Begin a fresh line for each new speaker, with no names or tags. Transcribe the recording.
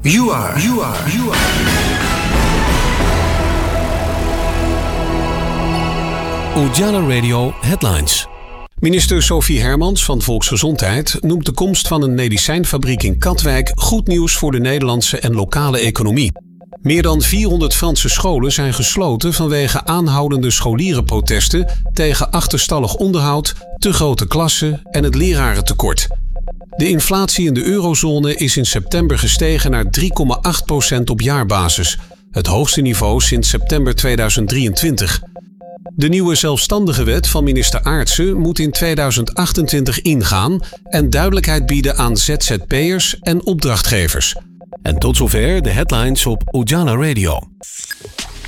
You are.
Ujala Radio Headlines. Minister Sophie Hermans van Volksgezondheid noemt de komst van een medicijnfabriek in Katwijk goed nieuws voor de Nederlandse en lokale economie. Meer dan 400 Franse scholen zijn gesloten vanwege aanhoudende scholierenprotesten tegen achterstallig onderhoud, te grote klassen en het lerarentekort. De inflatie in de eurozone is in september gestegen naar 3,8% op jaarbasis, het hoogste niveau sinds september 2023. De nieuwe zelfstandige wet van minister Aartsen moet in 2028 ingaan en duidelijkheid bieden aan ZZP'ers en opdrachtgevers. En tot zover de headlines op Ujala Radio.